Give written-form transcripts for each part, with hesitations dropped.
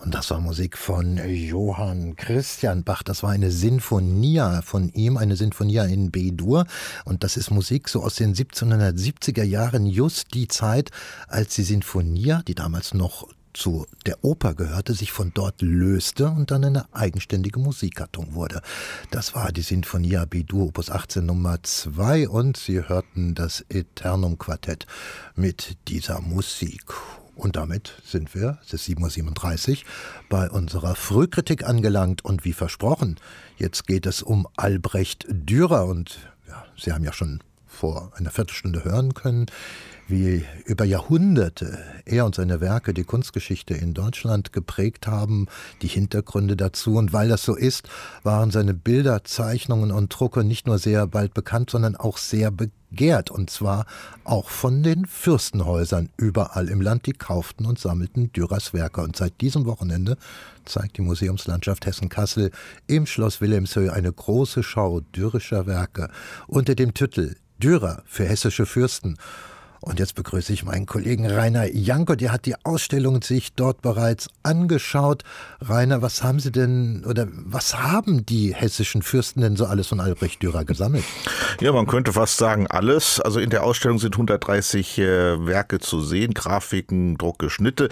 Und das war Musik von Johann Christian Bach. Das war eine Sinfonia von ihm, eine Sinfonia in B-Dur. Und das ist Musik so aus den 1770er Jahren, just die Zeit, als die Sinfonia, die damals noch zu der Oper gehörte, sich von dort löste und dann eine eigenständige Musikgattung wurde. Das war die Sinfonia B-Dur, Opus 18 Nummer 2, und Sie hörten das Aeternum Quartett mit dieser Musik. Und damit sind wir, es ist 7:37 Uhr, bei unserer Frühkritik angelangt. Und wie versprochen, jetzt geht es um Albrecht Dürer. Und ja, Sie haben ja schon vor einer Viertelstunde hören können, wie über Jahrhunderte er und seine Werke die Kunstgeschichte in Deutschland geprägt haben, die Hintergründe dazu. Und weil das so ist, waren seine Bilder, Zeichnungen und Drucke nicht nur sehr bald bekannt, sondern auch sehr begehrt. Und zwar auch von den Fürstenhäusern überall im Land. Die kauften und sammelten Dürers Werke. Und seit diesem Wochenende zeigt die Museumslandschaft Hessen-Kassel im Schloss Wilhelmshöhe eine große Schau Dürerscher Werke unter dem Titel Dürer für hessische Fürsten. Und jetzt begrüße ich meinen Kollegen Rainer Janko, der hat die Ausstellung sich dort bereits angeschaut. Rainer, was haben Sie denn oder was haben die hessischen Fürsten denn so alles von Albrecht Dürer gesammelt? Ja, man könnte fast sagen alles. Also in der Ausstellung sind 130 Werke zu sehen, Grafiken, Drucke, Schnitte.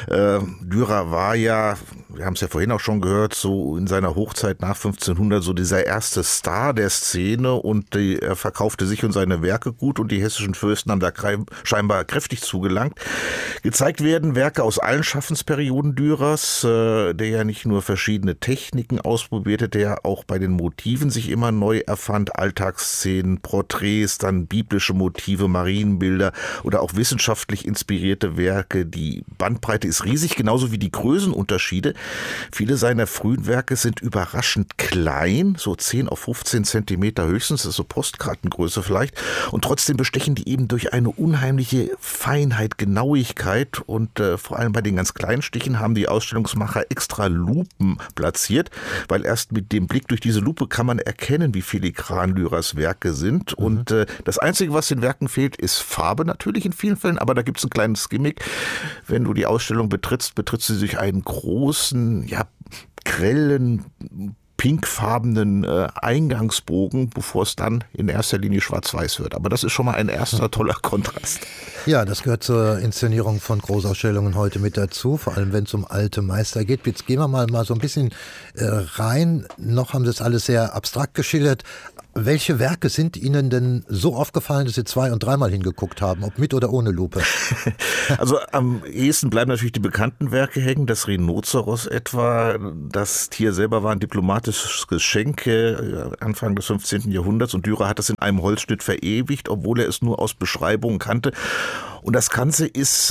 Dürer war ja, wir haben es ja vorhin auch schon gehört, so in seiner Hochzeit nach 1500 so dieser erste Star der Szene, und er verkaufte sich und seine Werke gut, und die hessischen Fürsten haben da scheinbar kräftig zugelangt. Gezeigt werden Werke aus allen Schaffensperioden Dürers, der ja nicht nur verschiedene Techniken ausprobierte, der auch bei den Motiven sich immer neu erfand, Alltagsszenen, Porträts, dann biblische Motive, Marienbilder oder auch wissenschaftlich inspirierte Werke. Die Bandbreite ist riesig, genauso wie die Größenunterschiede. Viele seiner frühen Werke sind überraschend klein, so 10 auf 15 Zentimeter höchstens, das ist so Postkartengröße vielleicht, und trotzdem bestechen die eben durch eine unheimliche Feinheit, Genauigkeit, und vor allem bei den ganz kleinen Stichen haben die Ausstellungsmacher extra Lupen platziert, weil erst mit dem Blick durch diese Lupe kann man erkennen, wie filigran Dürers Werke sind. Und das Einzige, was den Werken fehlt, ist Farbe natürlich in vielen Fällen, aber da gibt es ein kleines Gimmick. Wenn du die Ausstellung betrittst sie durch einen großen, grellen, pinkfarbenen Eingangsbogen, bevor es dann in erster Linie schwarz-weiß wird. Aber das ist schon mal ein erster toller Kontrast. Ja, das gehört zur Inszenierung von Großausstellungen heute mit dazu, vor allem wenn es um alte Meister geht. Jetzt gehen wir mal so ein bisschen rein. Noch haben Sie es alles sehr abstrakt geschildert. Welche Werke sind Ihnen denn so aufgefallen, dass Sie 2- und 3-mal hingeguckt haben, ob mit oder ohne Lupe? Also am ehesten bleiben natürlich die bekannten Werke hängen, das Rhinoceros etwa. Das Tier selber war ein diplomatisches Geschenk Anfang des 15. Jahrhunderts, und Dürer hat das in einem Holzschnitt verewigt, obwohl er es nur aus Beschreibungen kannte. Und das Ganze ist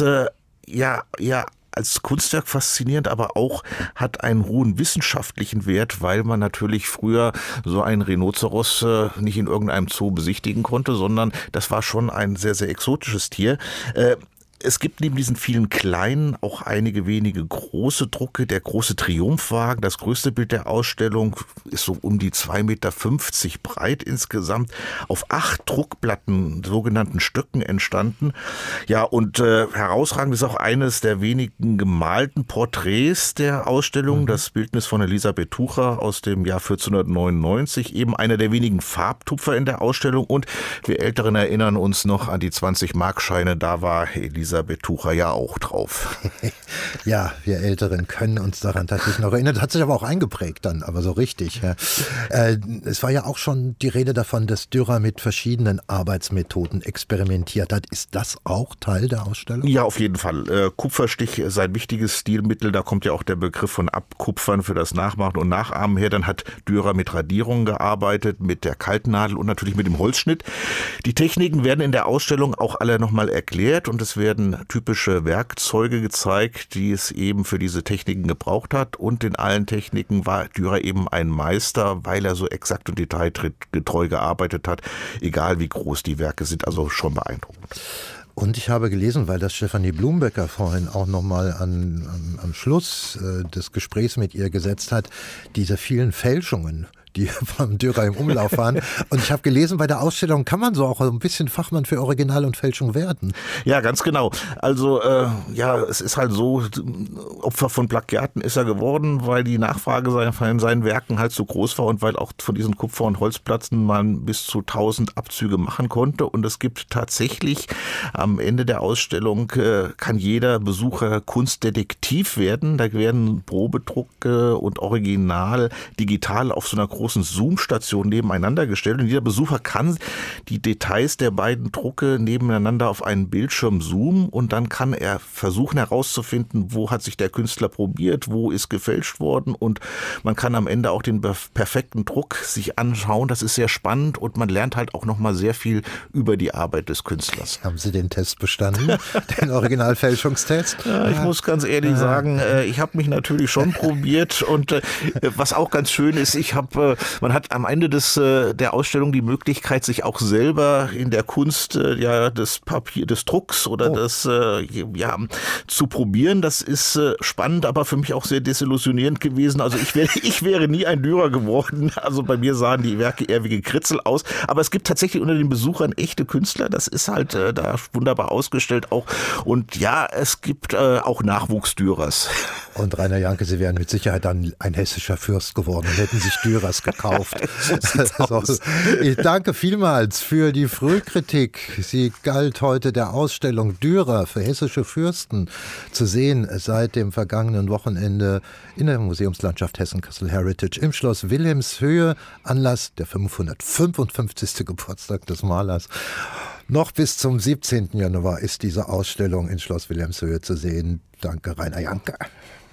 als Kunstwerk faszinierend, aber auch hat einen hohen wissenschaftlichen Wert, weil man natürlich früher so ein Rhinoceros nicht in irgendeinem Zoo besichtigen konnte, sondern das war schon ein sehr, sehr exotisches Tier. Es gibt neben diesen vielen kleinen auch einige wenige große Drucke. Der große Triumphwagen, das größte Bild der Ausstellung, ist so um die 2,50 Meter breit insgesamt, auf 8 Druckplatten, sogenannten Stöcken, entstanden. Ja, und herausragend ist auch eines der wenigen gemalten Porträts der Ausstellung, das Bildnis von Elisabeth Tucher aus dem Jahr 1499, eben einer der wenigen Farbtupfer in der Ausstellung. Und wir Älteren erinnern uns noch an die 20-Markscheine, da war Elisabeth Tucher ja auch drauf. Ja, wir Älteren können uns daran tatsächlich noch erinnern. Das hat sich aber auch eingeprägt dann, aber so richtig. Ja. Es war ja auch schon die Rede davon, dass Dürer mit verschiedenen Arbeitsmethoden experimentiert hat. Ist das auch Teil der Ausstellung? Ja, auf jeden Fall. Kupferstich ist ein wichtiges Stilmittel. Da kommt ja auch der Begriff von Abkupfern für das Nachmachen und Nachahmen her. Dann hat Dürer mit Radierungen gearbeitet, mit der Kaltnadel und natürlich mit dem Holzschnitt. Die Techniken werden in der Ausstellung auch alle nochmal erklärt, und es werden typische Werkzeuge gezeigt, die es eben für diese Techniken gebraucht hat. Und in allen Techniken war Dürer eben ein Meister, weil er so exakt und detailgetreu gearbeitet hat, egal wie groß die Werke sind. Also schon beeindruckend. Und ich habe gelesen, weil das Stefanie Blumbecker vorhin auch nochmal am Schluss des Gesprächs mit ihr gesetzt hat, diese vielen Fälschungen, die vom Dürer im Umlauf waren. Und ich habe gelesen, bei der Ausstellung kann man so auch ein bisschen Fachmann für Original und Fälschung werden. Ja, ganz genau. Also es ist halt so, Opfer von Plagiaten ist er geworden, weil die Nachfrage von seinen Werken halt so groß war und weil auch von diesen Kupfer- und Holzplatten man bis zu 1000 Abzüge machen konnte. Und es gibt tatsächlich am Ende der Ausstellung kann jeder Besucher Kunstdetektiv werden. Da werden Probedrucke und Original digital auf so einer großen Zoom-Station nebeneinander gestellt. Und jeder Besucher kann die Details der beiden Drucke nebeneinander auf einen Bildschirm zoomen und dann kann er versuchen herauszufinden, wo hat sich der Künstler probiert, wo ist gefälscht worden, und man kann am Ende auch den perfekten Druck sich anschauen. Das ist sehr spannend und man lernt halt auch nochmal sehr viel über die Arbeit des Künstlers. Haben Sie den Test bestanden, den Originalfälschungstest? Ja, ich muss ganz ehrlich sagen, ich habe mich natürlich schon probiert, und was auch ganz schön ist, man hat am Ende der Ausstellung die Möglichkeit, sich auch selber in der Kunst des Drucks oder zu probieren. Das ist spannend, aber für mich auch sehr desillusionierend gewesen. Also ich wäre nie ein Dürer geworden. Also bei mir sahen die Werke eher wie Gekritzel aus. Aber es gibt tatsächlich unter den Besuchern echte Künstler. Das ist halt da wunderbar ausgestellt auch. Und ja, es gibt auch Nachwuchsdürers. Und Rainer Janke, Sie wären mit Sicherheit dann ein hessischer Fürst geworden und hätten sich Dürers gekauft. Ich danke vielmals für die Frühkritik. Sie galt heute der Ausstellung Dürer für hessische Fürsten zu sehen seit dem vergangenen Wochenende in der Museumslandschaft Hessen-Kassel Heritage im Schloss Wilhelmshöhe, Anlass der 555. Geburtstag des Malers. Noch bis zum 17. Januar ist diese Ausstellung in Schloss Wilhelmshöhe zu sehen. Danke, Rainer Janke.